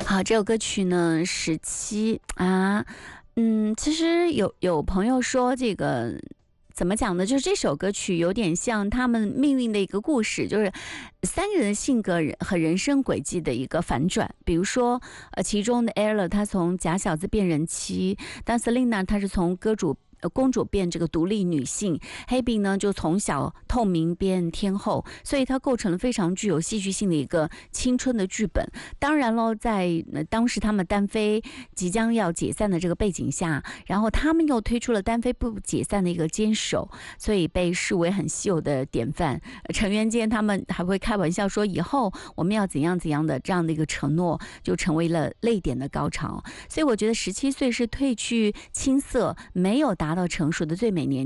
好，这首歌曲呢，17啊，其实有朋友说这个。怎么讲呢？就是这首歌曲有点像他们命运的一个故事，就是三个人的性格和人生轨迹的一个反转。比如说，其中的 Ella 她从假小子变人妻，但 Selina 她是从公主变这个独立女性，黑饼呢就从小透明变天后，所以它构成了非常具有戏剧性的一个青春的剧本。当然咯，在当时他们单飞即将要解散的这个背景下，然后他们又推出了单飞不解散的一个坚守，所以被视为很稀有的典范。成员间他们还会开玩笑说，以后我们要怎样怎样的这样的一个承诺，就成为了泪点的高潮。所以我觉得17岁是褪去青涩，没有达到成熟的最美年